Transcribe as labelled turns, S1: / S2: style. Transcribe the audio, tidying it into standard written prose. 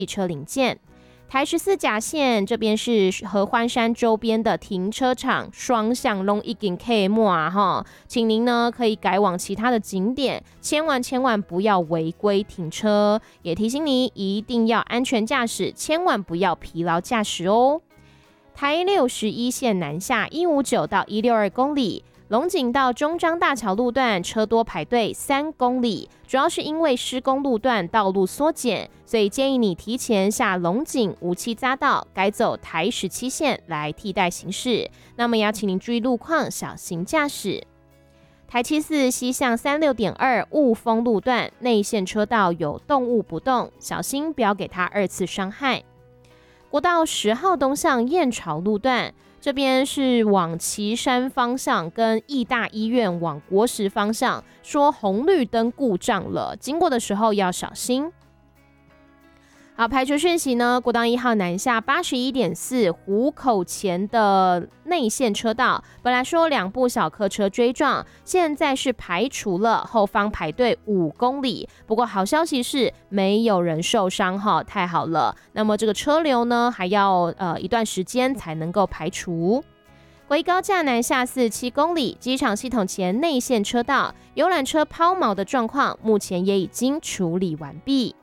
S1: 汽车零件。台14甲线这边是合欢山周边的停车场，双向都已经开幕啊哈，请您呢可以改往其他的景点，千万不要违规停车，也提醒你一定要安全驾驶，千万不要疲劳驾驶哦。台61线南下159到162公里。龙井到中彰大桥路段车多排队3公里，主要是因为施工路段道路缩减，所以建议你提前下龙井无期匝道，改走台17线来替代行驶。那么也要请您注意路况，小心驾驶。台74西向36.2雾峰路段内线车道有动物不动，小心不要给它2次伤害。国道10号东向燕巢路段。这边是往旗山方向跟义大医院往国实方向，说红绿灯故障了，经过的时候要小心。好，排除讯息呢，国道1号南下81.4湖口前的内线车道，本来说2部小客车追撞，现在是排除了，后方排队5公里。不过好消息是没有人受伤哈，太好了。那么这个车流呢，还要一段时间才能够排除。国一高架南下47公里，机场系统前内线车道游览车抛锚的状况，目前也已经处理完毕。